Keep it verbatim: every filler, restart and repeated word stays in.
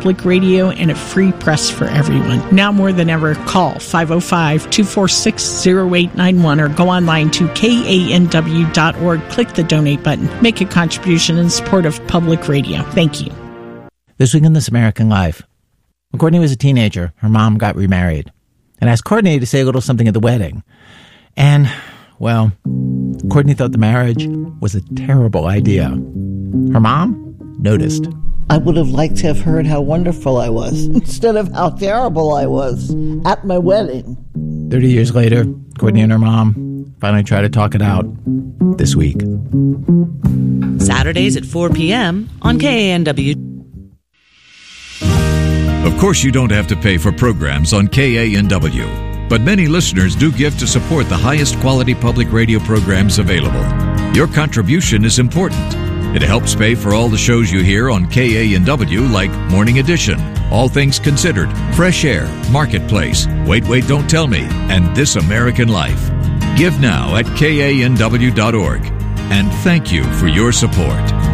public radio and a free press for everyone. Now more than ever, call five oh five, two four six, oh eight nine one or go online to K A N W dot org. Click the donate button. Make a contribution in support of public radio. Thank you. This week in This American Life. When Courtney was a teenager, her mom got remarried and asked Courtney to say a little something at the wedding. And, well, Courtney thought the marriage was a terrible idea. Her mom noticed. I would have liked to have heard how wonderful I was instead of how terrible I was at my wedding. Thirty years later, Courtney and her mom finally tried to talk it out this week. Saturdays at four p.m. on K A N W. Of course, you don't have to pay for programs on K A N W, but many listeners do give to support the highest quality public radio programs available. Your contribution is important. It helps pay for all the shows you hear on K A N W, like Morning Edition, All Things Considered, Fresh Air, Marketplace, Wait, Wait, Don't Tell Me, and This American Life. Give now at K A N W dot org. And thank you for your support.